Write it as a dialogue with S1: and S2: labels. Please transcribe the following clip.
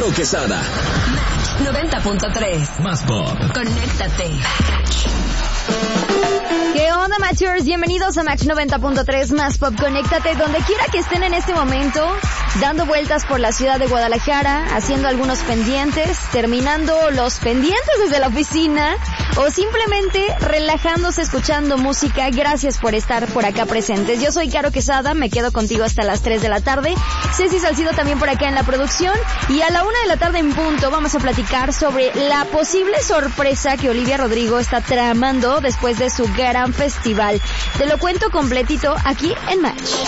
S1: Caro Quesada.
S2: Match 90.3.
S1: Más pop.
S2: Conéctate.
S3: ¿Qué onda, Matchers? Bienvenidos a Match 90.3 Más Pop. Conéctate donde quiera que estén en este momento, dando vueltas por la ciudad de Guadalajara, haciendo algunos pendientes, terminando los pendientes desde la oficina o simplemente relajándose escuchando música. Gracias por estar por acá presentes. Yo soy Caro Quesada, me quedo contigo hasta las 3 de la tarde. Ceci Salcido también por acá en la producción. Y a la 1 de la tarde en punto vamos a platicar sobre la posible sorpresa que Olivia Rodrigo está tramando después de su gran festival. Te lo cuento completito aquí en Match.